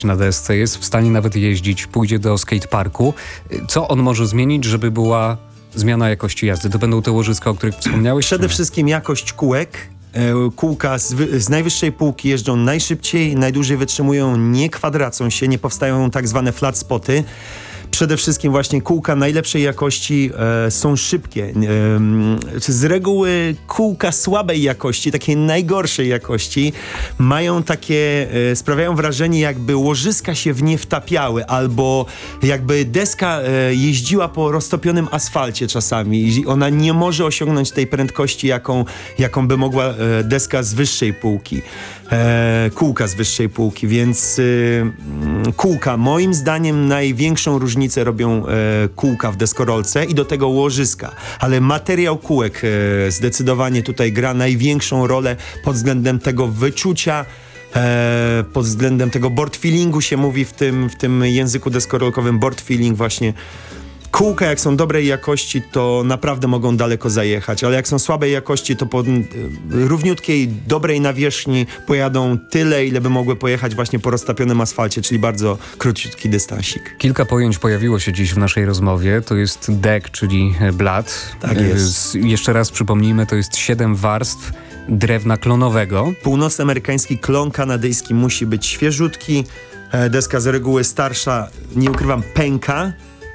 na desce, jest w stanie nawet jeździć, pójdzie do skateparku. Co on może zmienić, żeby była zmiana jakości jazdy? To będą te łożyska, o których wspomniałeś? Przede wszystkim jakość kółek. Kółka z najwyższej półki jeżdżą najszybciej, najdłużej wytrzymują, nie kwadracą się, nie powstają tak zwane flat spoty. Przede wszystkim właśnie kółka najlepszej jakości są szybkie. Z reguły kółka słabej jakości, takiej najgorszej jakości, mają takie, sprawiają wrażenie, jakby łożyska się w nie wtapiały, albo jakby deska jeździła po roztopionym asfalcie czasami i ona nie może osiągnąć tej prędkości, jaką by mogła deska z wyższej półki. Kółka z wyższej półki, więc kółka, moim zdaniem największą różnicę robią kółka w deskorolce i do tego łożyska, ale materiał kółek zdecydowanie tutaj gra największą rolę pod względem tego wyczucia, pod względem tego board feelingu się mówi w tym języku deskorolkowym, board feeling właśnie. Kółka, jak są dobrej jakości, to naprawdę mogą daleko zajechać, ale jak są słabej jakości, to po równiutkiej, dobrej nawierzchni pojadą tyle, ile by mogły pojechać właśnie po roztapionym asfalcie, czyli bardzo króciutki dystansik. Kilka pojęć pojawiło się dziś w naszej rozmowie. To jest deck, czyli blat. Tak jest. Jeszcze raz przypomnijmy, to jest 7 warstw drewna klonowego. Północnoamerykański klon kanadyjski musi być świeżutki. Deska z reguły starsza, nie ukrywam, pęka.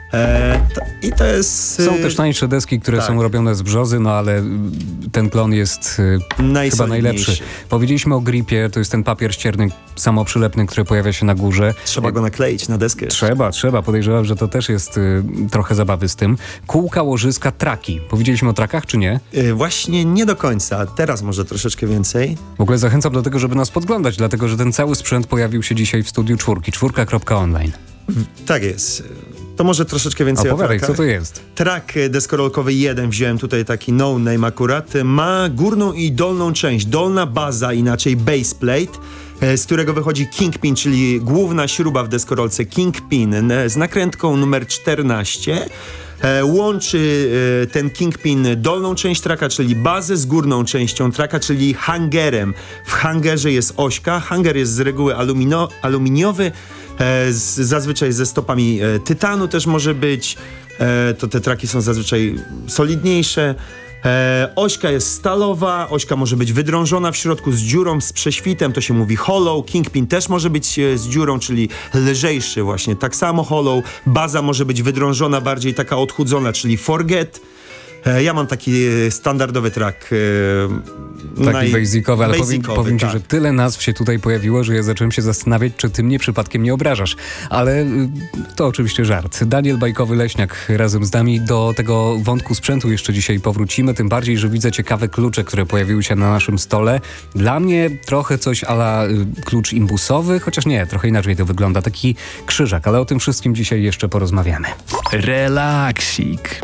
I to jest... Są też tańsze deski, które są robione z brzozy, no ale ten klon jest chyba najlepszy. Powiedzieliśmy o gripie, to jest ten papier ścierny samoprzylepny, który pojawia się na górze. Trzeba go nakleić na deskę. Trzeba. Podejrzewam, że to też jest trochę zabawy z tym. Kółka, łożyska, traki. Powiedzieliśmy o trakach, czy nie? Właśnie nie do końca. Teraz może troszeczkę więcej. W ogóle zachęcam do tego, żeby nas podglądać, dlatego że ten cały sprzęt pojawił się dzisiaj w studiu czwórka.online. Tak jest. To może troszeczkę więcej o trakach. Co to jest? Trak deskorolkowy 1, wziąłem tutaj taki no name akurat, ma górną i dolną część. Dolna baza, inaczej baseplate, z którego wychodzi kingpin, czyli główna śruba w deskorolce, kingpin z nakrętką numer 14. Łączy ten kingpin dolną część traka, czyli bazę z górną częścią traka, czyli hangerem. W hangerze jest ośka. Hanger jest z reguły aluminiowy, zazwyczaj ze stopami tytanu też może być. To te traki są zazwyczaj solidniejsze. Ośka jest stalowa, ośka może być wydrążona w środku z dziurą, z prześwitem, to się mówi hollow. Kingpin też może być z dziurą, czyli lżejszy właśnie, tak samo hollow. Baza może być wydrążona, bardziej taka odchudzona, czyli forget. Ja mam taki standardowy track. Taki basicowy, ale powiem ci, tak, że tyle nazw się tutaj pojawiło, że ja zacząłem się zastanawiać, czy ty mnie przypadkiem nie obrażasz. Ale to oczywiście żart. Daniel Bajkowy-Leśniak razem z nami. Do tego wątku sprzętu jeszcze dzisiaj powrócimy, tym bardziej, że widzę ciekawe klucze, które pojawiły się na naszym stole. Dla mnie trochę coś a la klucz imbusowy, chociaż nie, trochę inaczej to wygląda. Taki krzyżak, ale o tym wszystkim dzisiaj jeszcze porozmawiamy. Relaksik.